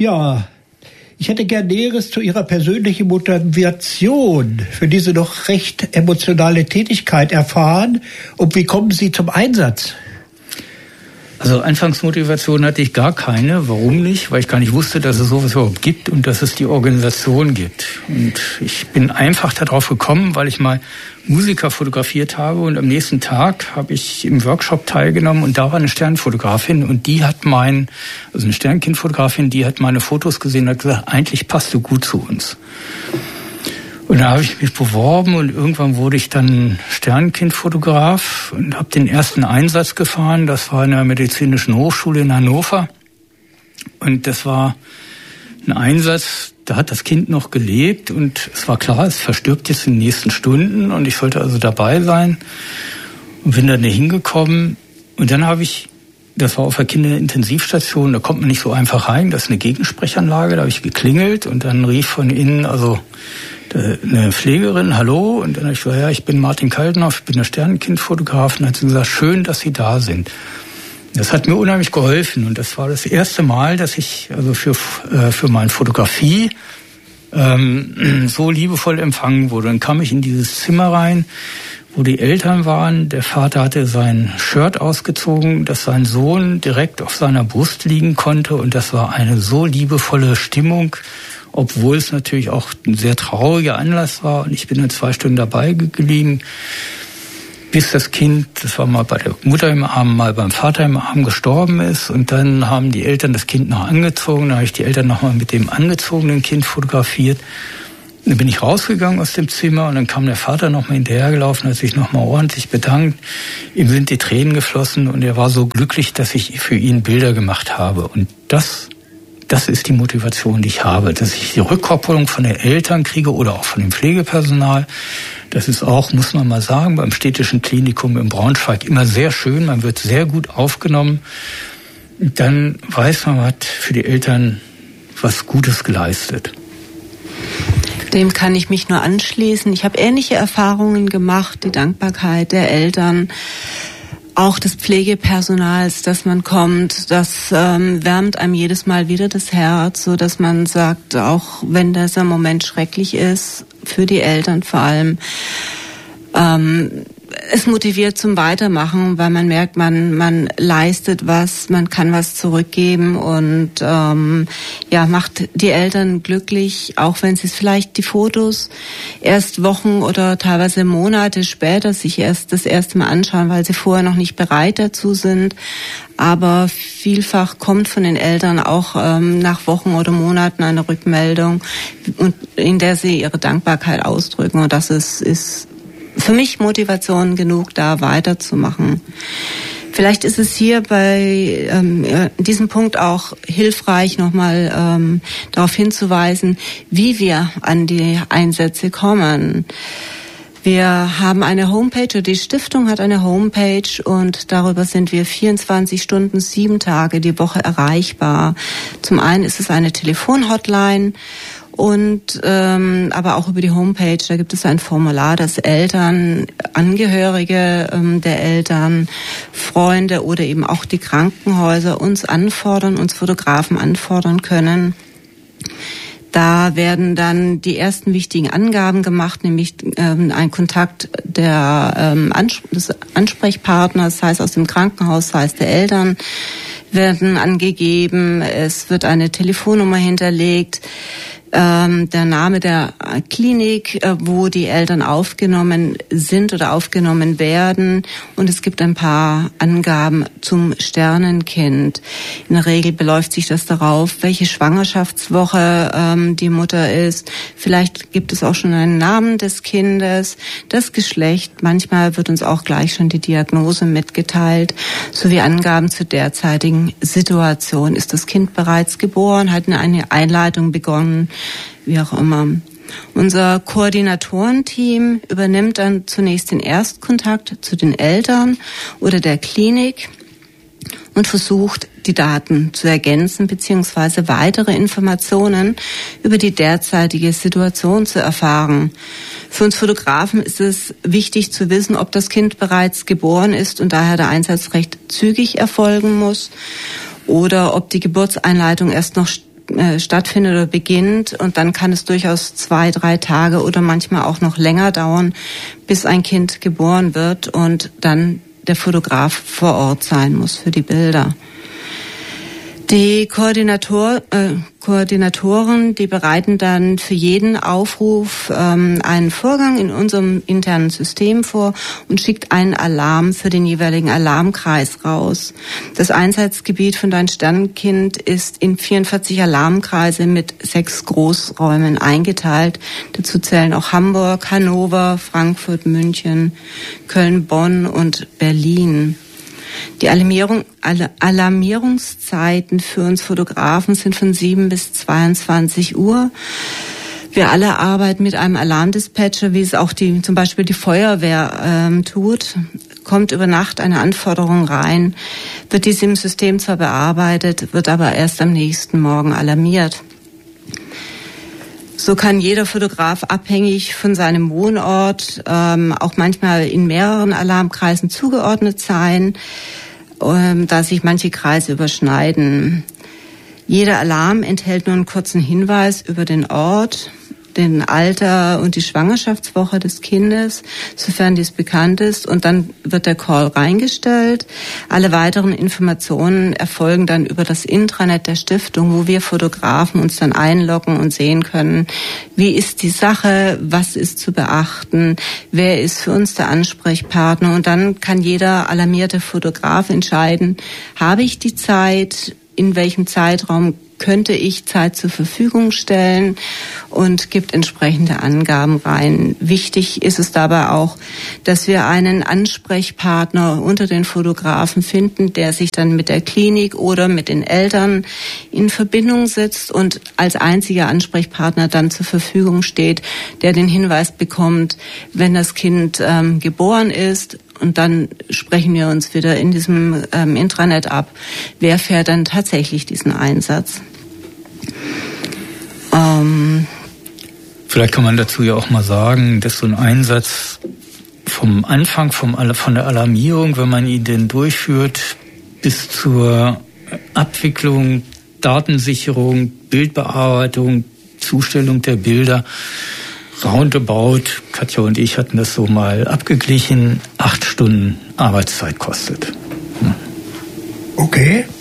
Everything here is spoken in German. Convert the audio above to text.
Ja, ich hätte gern Näheres zu Ihrer persönlichen Motivation für diese doch recht emotionale Tätigkeit erfahren. Und wie kommen Sie zum Einsatz? Also Anfangsmotivation hatte ich gar keine. Warum nicht? Weil ich gar nicht wusste, dass es sowas überhaupt gibt und dass es die Organisation gibt. Und ich bin einfach darauf gekommen, weil ich mal Musiker fotografiert habe und am nächsten Tag habe ich im Workshop teilgenommen und da war eine Sternfotografin und die hat eine Sternkindfotografin, die hat meine Fotos gesehen und hat gesagt, eigentlich passt du gut zu uns. Und da habe ich mich beworben und irgendwann wurde ich dann Sternkindfotograf und habe den ersten Einsatz gefahren. Das war in der Medizinischen Hochschule in Hannover. Und das war ein Einsatz, da hat das Kind noch gelebt und es war klar, es verstirbt jetzt in den nächsten Stunden und ich sollte also dabei sein und bin dann da hingekommen. Und dann das war auf der Kinderintensivstation, da kommt man nicht so einfach rein, das ist eine Gegensprechanlage, da habe ich geklingelt und dann rief von innen, eine Pflegerin, hallo, und dann habe ich gesagt, ja, ich bin Martin Kaltenhoff, ich bin der Sternkindfotograf, und hat sie gesagt, schön, dass Sie da sind. Das hat mir unheimlich geholfen und das war das erste Mal, dass ich also für meine Fotografie so liebevoll empfangen wurde. Dann kam ich in dieses Zimmer rein, wo die Eltern waren. Der Vater hatte sein Shirt ausgezogen, dass sein Sohn direkt auf seiner Brust liegen konnte und das war eine so liebevolle Stimmung, obwohl es natürlich auch ein sehr trauriger Anlass war. Und ich bin dann 2 Stunden dabei geblieben, bis das Kind, das war mal bei der Mutter im Arm, mal beim Vater im Arm gestorben ist. Und dann haben die Eltern das Kind noch angezogen. Dann habe ich die Eltern nochmal mit dem angezogenen Kind fotografiert. Dann bin ich rausgegangen aus dem Zimmer und dann kam der Vater nochmal hinterhergelaufen, hat sich nochmal ordentlich bedankt. Ihm sind die Tränen geflossen und er war so glücklich, dass ich für ihn Bilder gemacht habe. Und das ist die Motivation, die ich habe, dass ich die Rückkopplung von den Eltern kriege oder auch von dem Pflegepersonal. Das ist auch, muss man mal sagen, beim Städtischen Klinikum in Braunschweig immer sehr schön. Man wird sehr gut aufgenommen. Dann weiß man, man hat für die Eltern was Gutes geleistet. Dem kann ich mich nur anschließen. Ich habe ähnliche Erfahrungen gemacht, die Dankbarkeit der Eltern, auch des Pflegepersonals, dass man kommt, das wärmt einem jedes Mal wieder das Herz, so dass man sagt, auch wenn dieser Moment schrecklich ist, für die Eltern vor allem, es motiviert zum Weitermachen, weil man merkt, man leistet was, man kann was zurückgeben und macht die Eltern glücklich, auch wenn sie vielleicht die Fotos erst Wochen oder teilweise Monate später sich erst das erste Mal anschauen, weil sie vorher noch nicht bereit dazu sind. Aber vielfach kommt von den Eltern auch nach Wochen oder Monaten eine Rückmeldung, in der sie ihre Dankbarkeit ausdrücken. Und das ist für mich Motivation genug, da weiterzumachen. Vielleicht ist es hier bei diesem Punkt auch hilfreich, nochmal darauf hinzuweisen, wie wir an die Einsätze kommen. Wir haben eine Homepage, oder die Stiftung hat eine Homepage und darüber sind wir 24 Stunden, 7 Tage die Woche erreichbar. Zum einen ist es eine Telefonhotline und aber auch über die Homepage, da gibt es ein Formular, das Eltern, Angehörige der Eltern, Freunde oder eben auch die Krankenhäuser uns Fotografen anfordern können. Da werden dann die ersten wichtigen Angaben gemacht, nämlich ein Kontakt des Ansprechpartners, sei es aus dem Krankenhaus, sei es der Eltern, werden angegeben. Es wird eine Telefonnummer hinterlegt, der Name der Klinik, wo die Eltern aufgenommen sind oder aufgenommen werden. Und es gibt ein paar Angaben zum Sternenkind. In der Regel beläuft sich das darauf, welche Schwangerschaftswoche die Mutter ist. Vielleicht gibt es auch schon einen Namen des Kindes, das Geschlecht. Manchmal wird uns auch gleich schon die Diagnose mitgeteilt, sowie Angaben zur derzeitigen Situation. Ist das Kind bereits geboren? Hat eine Einleitung begonnen? Wie auch immer. Unser Koordinatorenteam übernimmt dann zunächst den Erstkontakt zu den Eltern oder der Klinik und versucht, die Daten zu ergänzen bzw. weitere Informationen über die derzeitige Situation zu erfahren. Für uns Fotografen ist es wichtig zu wissen, ob das Kind bereits geboren ist und daher der Einsatz recht zügig erfolgen muss oder ob die Geburtseinleitung erst noch stattfindet oder beginnt. Und dann kann es durchaus 2-3 Tage oder manchmal auch noch länger dauern, bis ein Kind geboren wird und dann der Fotograf vor Ort sein muss für die Bilder. Die Koordinatoren, die bereiten dann für jeden Aufruf einen Vorgang in unserem internen System vor und schickt einen Alarm für den jeweiligen Alarmkreis raus. Das Einsatzgebiet von Dein Sternenkind ist in 44 Alarmkreise mit 6 Großräumen eingeteilt. Dazu zählen auch Hamburg, Hannover, Frankfurt, München, Köln, Bonn und Berlin. Die Alarmierungszeiten für uns Fotografen sind von 7 bis 22 Uhr. Wir alle arbeiten mit einem Alarmdispatcher, wie es auch zum Beispiel die Feuerwehr tut. Kommt über Nacht eine Anforderung rein, wird diese im System zwar bearbeitet, wird aber erst am nächsten Morgen alarmiert. So kann jeder Fotograf abhängig von seinem Wohnort auch manchmal in mehreren Alarmkreisen zugeordnet sein, da sich manche Kreise überschneiden. Jeder Alarm enthält nur einen kurzen Hinweis über den Ort, den Alter und die Schwangerschaftswoche des Kindes, sofern dies bekannt ist. Und dann wird der Call reingestellt. Alle weiteren Informationen erfolgen dann über das Intranet der Stiftung, wo wir Fotografen uns dann einloggen und sehen können, wie ist die Sache, was ist zu beachten, wer ist für uns der Ansprechpartner. Und dann kann jeder alarmierte Fotograf entscheiden, habe ich die Zeit, in welchem Zeitraum könnte ich Zeit zur Verfügung stellen, und gibt entsprechende Angaben rein. Wichtig ist es dabei auch, dass wir einen Ansprechpartner unter den Fotografen finden, der sich dann mit der Klinik oder mit den Eltern in Verbindung setzt und als einziger Ansprechpartner dann zur Verfügung steht, der den Hinweis bekommt, wenn das Kind geboren ist. Und dann sprechen wir uns wieder in diesem Intranet ab, wer fährt dann tatsächlich diesen Einsatz. Vielleicht kann man dazu ja auch mal sagen, dass so ein Einsatz vom Anfang, von der Alarmierung, wenn man ihn denn durchführt, bis zur Abwicklung, Datensicherung, Bildbearbeitung, Zustellung der Bilder, roundabout, Katja und ich hatten das so mal abgeglichen, 8 Stunden Arbeitszeit kostet. Okay.